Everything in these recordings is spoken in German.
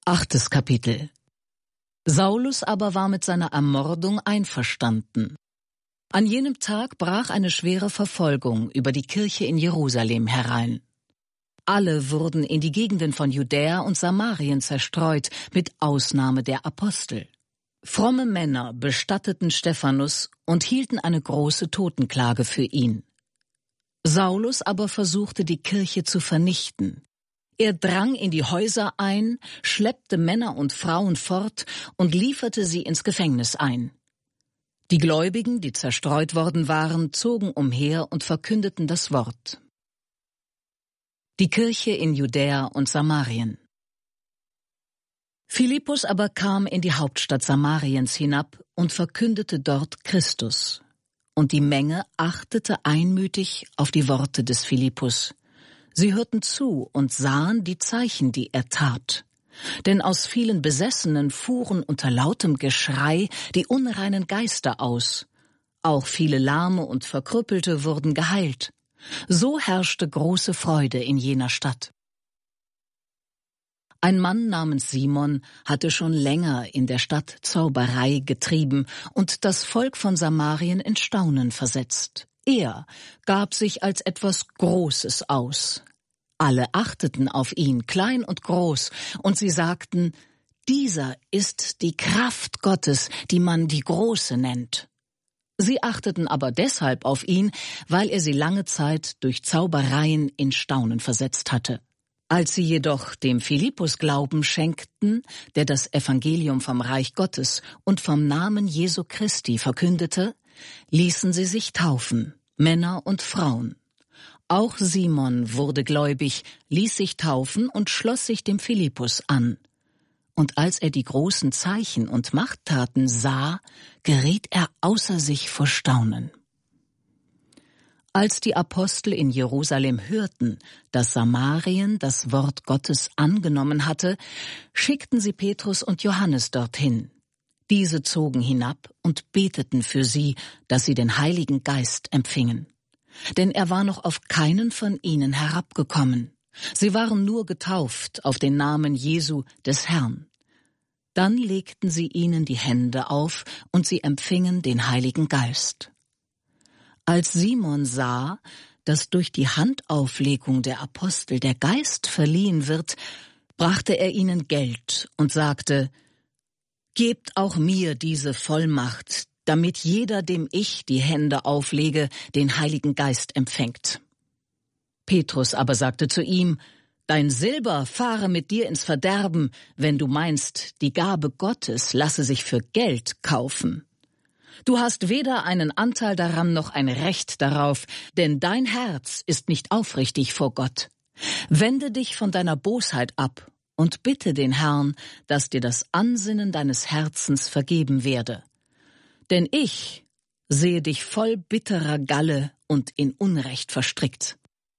8. Kapitel. Saulus aber war mit seiner Ermordung einverstanden. An jenem Tag brach eine schwere Verfolgung über die Kirche in Jerusalem herein. Alle wurden in die Gegenden von Judäa und Samarien zerstreut, mit Ausnahme der Apostel. Fromme Männer bestatteten Stephanus und hielten eine große Totenklage für ihn. Saulus aber versuchte, die Kirche zu vernichten. Er drang in die Häuser ein, schleppte Männer und Frauen fort und lieferte sie ins Gefängnis ein. Die Gläubigen, die zerstreut worden waren, zogen umher und verkündeten das Wort. Die Kirche in Judäa und Samarien. Philippus aber kam in die Hauptstadt Samariens hinab und verkündete dort Christus. Und die Menge achtete einmütig auf die Worte des Philippus. Sie hörten zu und sahen die Zeichen, die er tat. Denn aus vielen Besessenen fuhren unter lautem Geschrei die unreinen Geister aus. Auch viele Lahme und Verkrüppelte wurden geheilt. So herrschte große Freude in jener Stadt. Ein Mann namens Simon hatte schon länger in der Stadt Zauberei getrieben und das Volk von Samarien in Staunen versetzt. Er gab sich als etwas Großes aus. Alle achteten auf ihn, klein und groß, und sie sagten, dieser ist die Kraft Gottes, die man die Große nennt. Sie achteten aber deshalb auf ihn, weil er sie lange Zeit durch Zaubereien in Staunen versetzt hatte. Als sie jedoch dem Philippus Glauben schenkten, der das Evangelium vom Reich Gottes und vom Namen Jesu Christi verkündete, ließen sie sich taufen, Männer und Frauen. Auch Simon wurde gläubig, ließ sich taufen und schloss sich dem Philippus an. Und als er die großen Zeichen und Machttaten sah, geriet er außer sich vor Staunen. Als die Apostel in Jerusalem hörten, dass Samarien das Wort Gottes angenommen hatte, schickten sie Petrus und Johannes dorthin. Diese zogen hinab und beteten für sie, dass sie den Heiligen Geist empfingen. Denn er war noch auf keinen von ihnen herabgekommen. Sie waren nur getauft auf den Namen Jesu des Herrn. Dann legten sie ihnen die Hände auf und sie empfingen den Heiligen Geist. Als Simon sah, dass durch die Handauflegung der Apostel der Geist verliehen wird, brachte er ihnen Geld und sagte, »Gebt auch mir diese Vollmacht, damit jeder, dem ich die Hände auflege, den Heiligen Geist empfängt.« Petrus aber sagte zu ihm, »Dein Silber fahre mit dir ins Verderben, wenn du meinst, die Gabe Gottes lasse sich für Geld kaufen. Du hast weder einen Anteil daran noch ein Recht darauf, denn dein Herz ist nicht aufrichtig vor Gott. Wende dich von deiner Bosheit ab und bitte den Herrn, dass dir das Ansinnen deines Herzens vergeben werde. Denn ich sehe dich voll bitterer Galle und in Unrecht verstrickt.«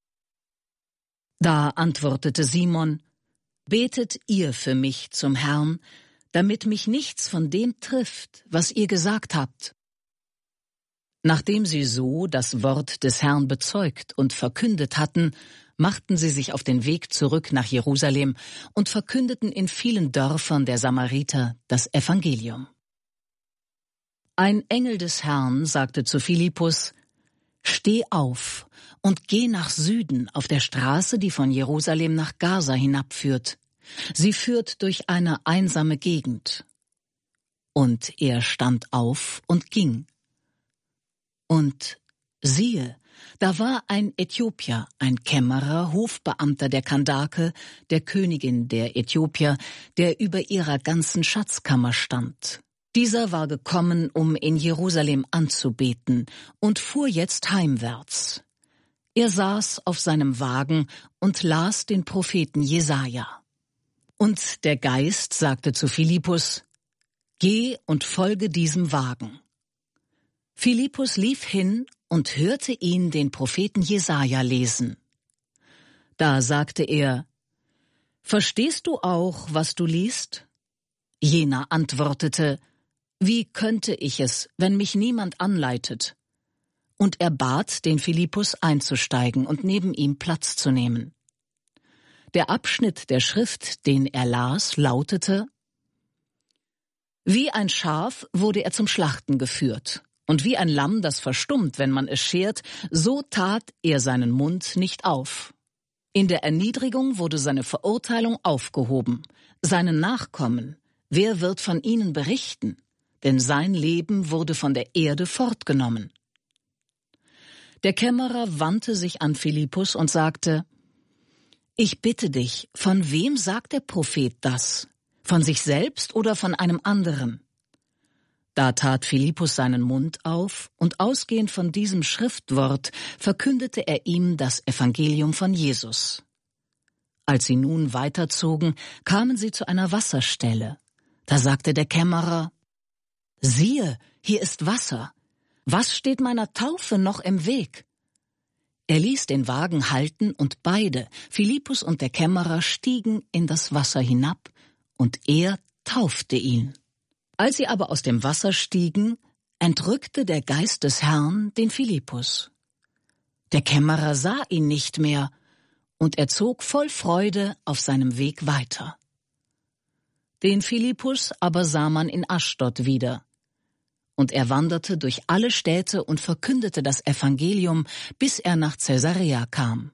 Da antwortete Simon, »Betet ihr für mich zum Herrn, damit mich nichts von dem trifft, was ihr gesagt habt.« Nachdem sie so das Wort des Herrn bezeugt und verkündet hatten, machten sie sich auf den Weg zurück nach Jerusalem und verkündeten in vielen Dörfern der Samariter das Evangelium. Ein Engel des Herrn sagte zu Philippus, »Steh auf und geh nach Süden auf der Straße, die von Jerusalem nach Gaza hinabführt. Sie führt durch eine einsame Gegend.« Und er stand auf und ging. Und siehe, da war ein Äthiopier, ein Kämmerer, Hofbeamter der Kandake, der Königin der Äthiopier, der über ihrer ganzen Schatzkammer stand. Dieser war gekommen, um in Jerusalem anzubeten, und fuhr jetzt heimwärts. Er saß auf seinem Wagen und las den Propheten Jesaja. Und der Geist sagte zu Philippus, »Geh und folge diesem Wagen.« Philippus lief hin und hörte ihn den Propheten Jesaja lesen. Da sagte er, »Verstehst du auch, was du liest?« Jener antwortete, »Wie könnte ich es, wenn mich niemand anleitet?« Und er bat den Philippus einzusteigen und neben ihm Platz zu nehmen. Der Abschnitt der Schrift, den er las, lautete: Wie ein Schaf wurde er zum Schlachten geführt, und wie ein Lamm, das verstummt, wenn man es schert, so tat er seinen Mund nicht auf. In der Erniedrigung wurde seine Verurteilung aufgehoben. Seinen Nachkommen, wer wird von ihnen berichten? Denn sein Leben wurde von der Erde fortgenommen. Der Kämmerer wandte sich an Philippus und sagte: Ich bitte dich, von wem sagt der Prophet das? Von sich selbst oder von einem anderen? Da tat Philippus seinen Mund auf, und ausgehend von diesem Schriftwort verkündete er ihm das Evangelium von Jesus. Als sie nun weiterzogen, kamen sie zu einer Wasserstelle. Da sagte der Kämmerer: Siehe, hier ist Wasser. Was steht meiner Taufe noch im Weg? Er ließ den Wagen halten, und beide, Philippus und der Kämmerer, stiegen in das Wasser hinab, und er taufte ihn. Als sie aber aus dem Wasser stiegen, entrückte der Geist des Herrn den Philippus. Der Kämmerer sah ihn nicht mehr, und er zog voll Freude auf seinem Weg weiter. Den Philippus aber sah man in Aschdod wieder. Und er wanderte durch alle Städte und verkündete das Evangelium, bis er nach Caesarea kam.